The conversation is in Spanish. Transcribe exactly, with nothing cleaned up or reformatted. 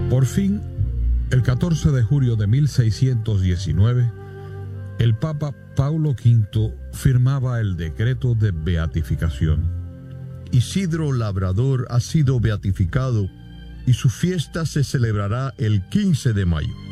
Por fin, el catorce de julio de mil seiscientos diecinueve, el Papa Paulo quinto firmaba el decreto de beatificación. Isidro Labrador ha sido beatificado y su fiesta se celebrará el quince de mayo.